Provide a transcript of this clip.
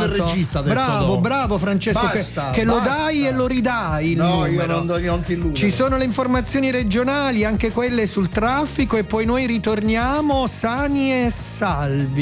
del regista del bravo Francesco, che lo dai e lo ridai. No, io non ti illudo. Ci sono le informazioni regionali, anche quelle sul traffico, e poi noi ritorniamo sani e salvi.